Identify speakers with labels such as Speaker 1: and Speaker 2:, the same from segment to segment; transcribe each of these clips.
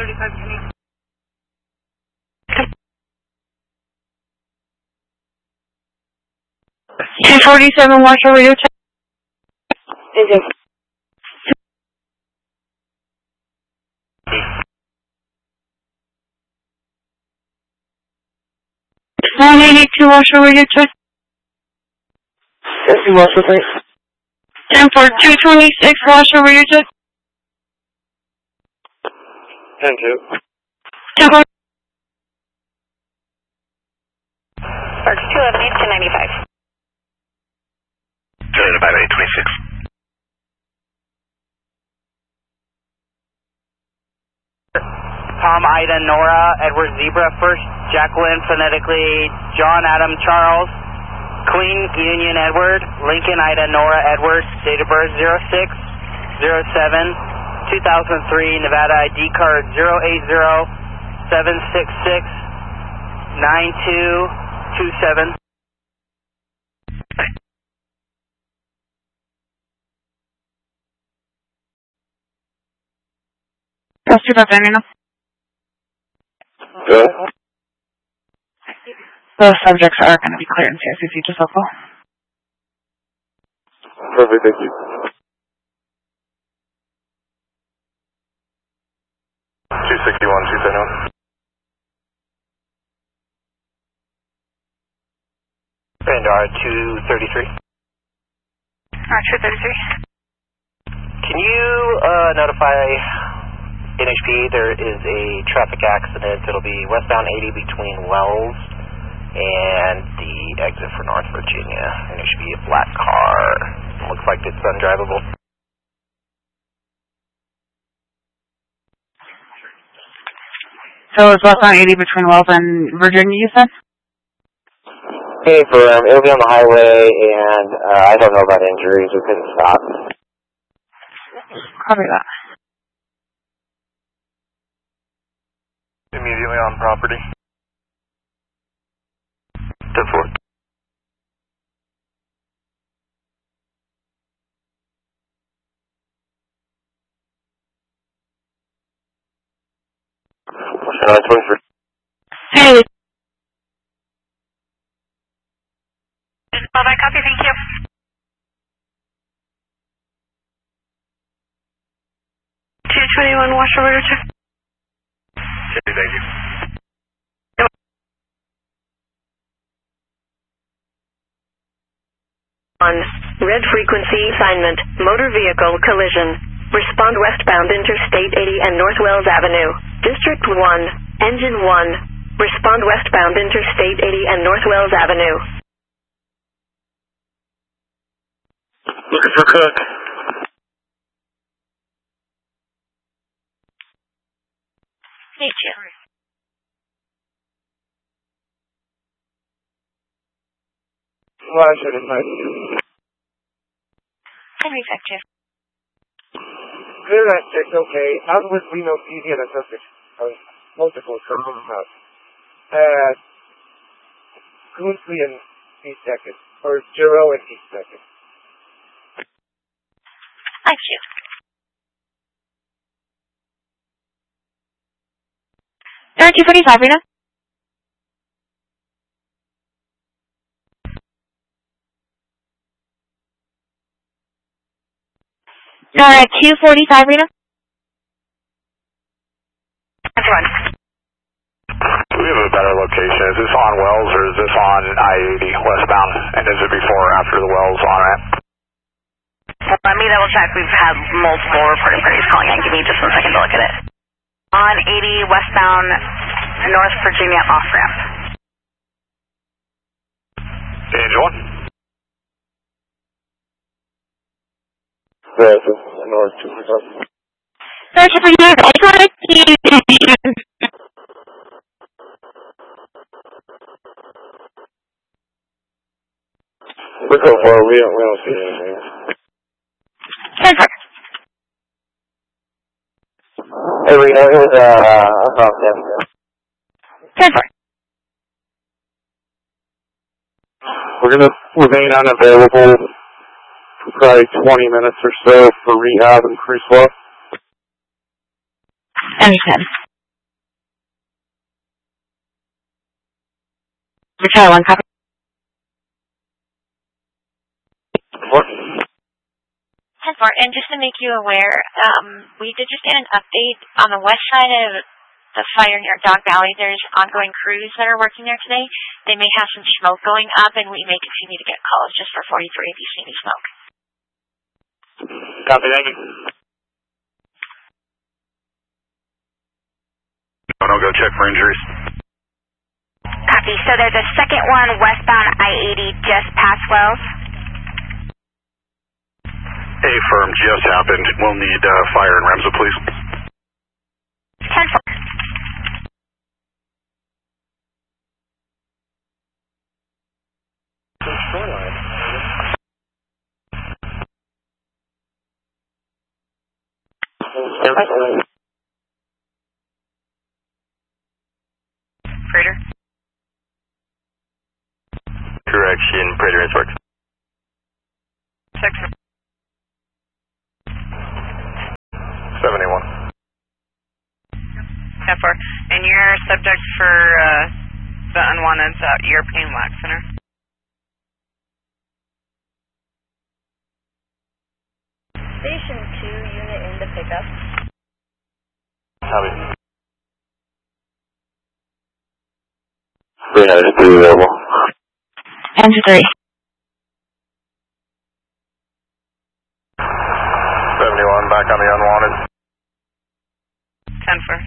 Speaker 1: 35 Unique. 247 Marshall Radio check. Engine. 182 Marshall Radio check.
Speaker 2: Yes, Marshall, thanks.
Speaker 1: 10 for 226 Marshall Radio check.
Speaker 2: 10-2.
Speaker 1: 10 for
Speaker 3: Parks 211, 295.
Speaker 4: 295, 826.
Speaker 5: Tom, Ida, Nora, Edward, Zebra, first, Jacqueline, phonetically, John, Adam, Charles, Queen, Union, Edward, Lincoln, Ida, Nora, Edward, date of birth 06/07/2003, Nevada ID card 080-766-9227.
Speaker 1: That's 259.
Speaker 2: Good.
Speaker 1: The subjects are going to be cleared in CICC, just local.
Speaker 2: Perfect, thank you.
Speaker 4: $261, $271.
Speaker 5: Bandar 233.
Speaker 3: 233.
Speaker 5: Can you notify NHP there is a traffic accident? It'll be westbound 80 between Wells and the exit for North Virginia. And it should be a black car. It looks like it's undrivable.
Speaker 1: So it's westbound 80 between Wells and Virginia, you said?
Speaker 2: Hey, it'll be on the highway, and I don't know about injuries. We couldn't stop.
Speaker 1: Copy that.
Speaker 4: Immediately on property. 10-4.
Speaker 1: Hey.
Speaker 3: Bye-bye, copy, thank you. $221 Washoe Radio check.
Speaker 4: Thank you.
Speaker 6: On red frequency assignment, motor vehicle collision. Respond westbound Interstate 80 and North Wells Avenue. District 1, Engine 1. Respond westbound Interstate 80 and North Wells Avenue.
Speaker 2: Looking for Cook.
Speaker 3: Thank you.
Speaker 2: Well, I should have known.
Speaker 3: Henry Sector.
Speaker 2: Clear that 6, okay. Out with Reno PD and a suspect. Multiple from the house. Coonsley and East Second. Or Giroux and East Second.
Speaker 3: Thank you.
Speaker 1: Alright, 245, Rena. Alright, 245, Rena.
Speaker 3: That's one.
Speaker 4: We have a better location. Is this on Wells or is this on I-80 westbound? And is it before or after the Wells on ramp?
Speaker 3: Let me double check. We've had multiple reporting parties calling in. Give me just 1 second to look at it. On 80 westbound North Virginia off ramp.
Speaker 4: Angel 1.
Speaker 2: This is North 245.
Speaker 1: Search for you. I got it.
Speaker 2: We're so far, we don't see anything.
Speaker 1: Transfer.
Speaker 2: Hey, Reno, it was, about them.
Speaker 1: Transfer.
Speaker 2: We're gonna remain unavailable for probably 20 minutes or so for rehab and crew swap.
Speaker 1: Understand. Tower 1, copy.
Speaker 2: What?
Speaker 7: 10-4, and just to make you aware, we did just get an update on the west side of the fire near Dog Valley. There's ongoing crews that are working there today. They may have some smoke going up, and we may continue to get calls just for 43 if you see any smoke.
Speaker 4: Copy, thank you. I'll go check for injuries.
Speaker 3: Copy. So there's a second one westbound I-80 just past Wells.
Speaker 4: A firm just happened. We'll need fire and REMSA, please.
Speaker 3: 10-4.
Speaker 5: Prater? Correction, Prater is works.
Speaker 4: 71.
Speaker 8: 10-4. And you're subject for the unwanted European Wax Center.
Speaker 6: Station 2, unit in the pickup.
Speaker 2: Copy. 393 available.
Speaker 1: Engine 3.
Speaker 4: 71, back on the unwanted.
Speaker 8: 10-4.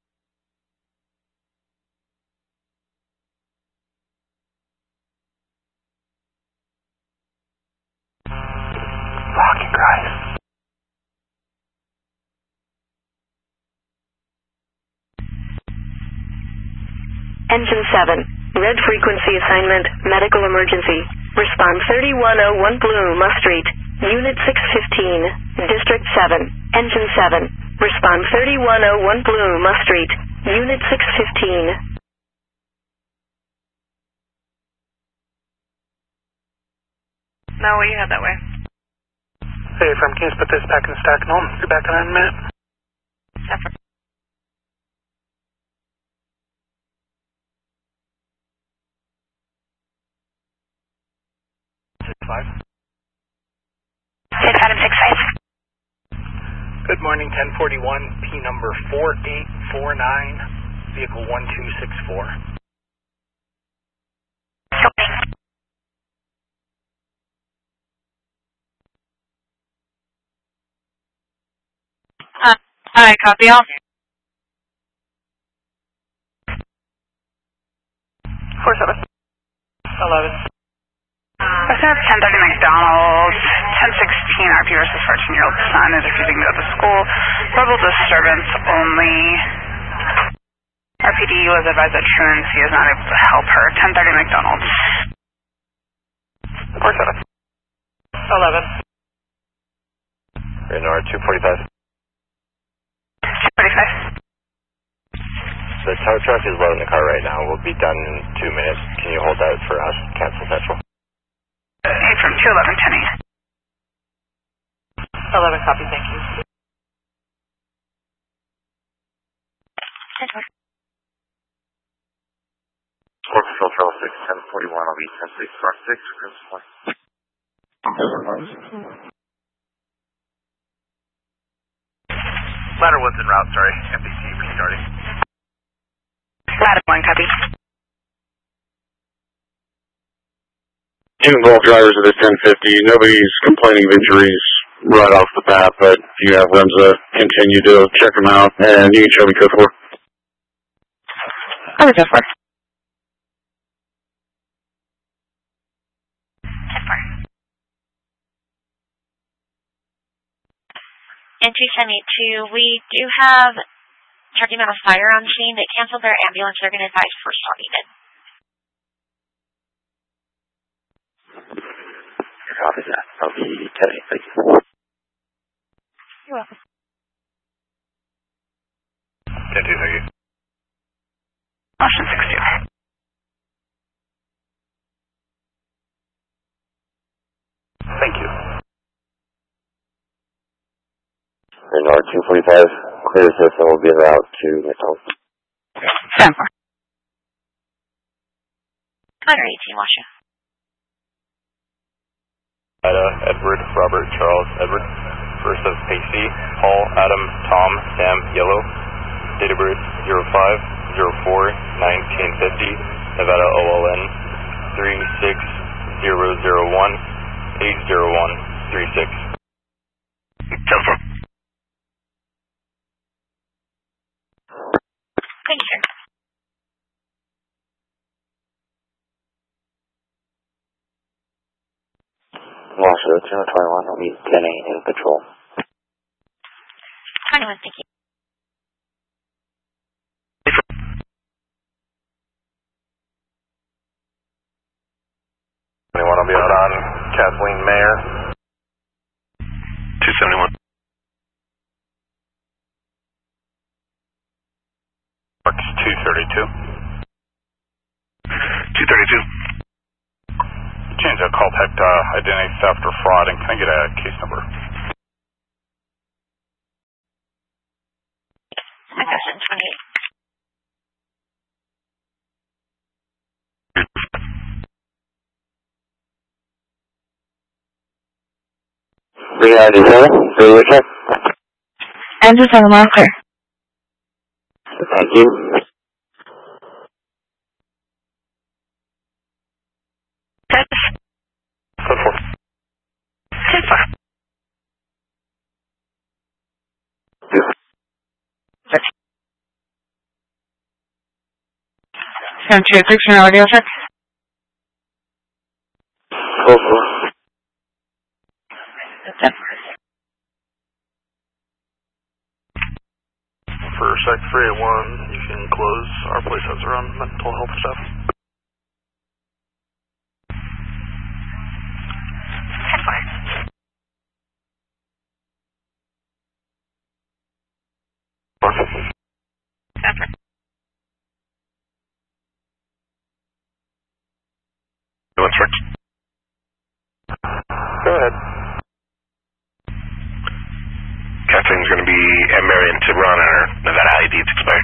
Speaker 2: Fucking Christ.
Speaker 6: Engine 7, red frequency assignment, medical emergency. Respond 3101 Blue, Musk Street, Unit 615, District 7, Engine 7. Respond 3101 Blue, Musk Street, Unit 615.
Speaker 8: No, what do you have that way?
Speaker 9: Hey, from can you put this back in the stack? No, be back in a minute.
Speaker 8: 10-4.
Speaker 3: It's Adam 6-5.
Speaker 9: Good morning, 1041, P number 4849, vehicle 1264.
Speaker 1: Alright, copy all.
Speaker 8: 4-7. 11.
Speaker 3: West Ave 1030 McDonald's, 1016 RP versus 14-year-old son is refusing to go to school. Verbal disturbance only. RPD was advised that truancy is not able to help her. 1030 McDonald's.
Speaker 8: 4-7. 11.
Speaker 5: Renard 245.
Speaker 3: 245.
Speaker 5: The tow truck is loading the car right now. We'll be done in 2 minutes. Can you hold that for us? Cancel Central.
Speaker 3: Hey, from 211 10
Speaker 8: 11, copy, thank you.
Speaker 2: Port Patrol Trail 6, 1041, I'll be 10656, Crimson Line.
Speaker 4: Ladder 1's en route, sorry. MPT restarting.
Speaker 3: Ladder 1, copy.
Speaker 10: Two involved drivers of this 1050. Nobody's complaining of injuries right off the bat, but if you have REMSA, continue to check them out, and you can show me code 4.
Speaker 1: Copy code 4.
Speaker 7: In 272, we do have tracking amount of fire on scene. They canceled their ambulance. They're going to advise first stop needed.
Speaker 2: Copy that. I'll be 10-8, thank you.
Speaker 7: You're welcome.
Speaker 4: 10-2, thank you.
Speaker 3: Motion 62.
Speaker 4: Thank you.
Speaker 2: Renard 245, clear system will be en route to McDonald's.
Speaker 1: 10-4.
Speaker 7: Hunter 18, Washoe.
Speaker 11: Edward, Robert, Charles, Edward. First of Pacey, Paul, Adam, Tom, Sam, Yellow. Date of birth 05/04/1950. Nevada OLN 36001-80136.
Speaker 7: 10-4. Thank you, sir.
Speaker 2: Washoe, 221, will be 10-8 in patrol.
Speaker 7: 21, thank you.
Speaker 11: Anyone will be out on Kathleen Mayer. 271. Marks 232. 232. Change that call tech to identity theft or fraud, and can I get a case number?
Speaker 7: I got 28.
Speaker 2: Check.
Speaker 1: Engine 7 mile clear.
Speaker 2: Thank you.
Speaker 1: Seven 2 6 audio check.
Speaker 11: For Sec 381, you can close. Our place has our own mental health stuff. Go ahead.
Speaker 12: Kathleen's going to be at Marion to run our Nevada ID's expired.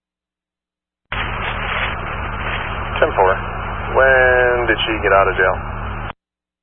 Speaker 11: 10-4. When did she get out of jail?